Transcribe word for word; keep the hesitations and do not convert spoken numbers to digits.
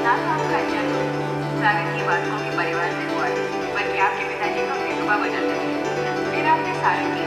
ना तो आपका जन्म सागर की बातों के परिवार से हुआ है, बल्कि आपके पिताजी का विधवा वजह से। फिर आपने सागर की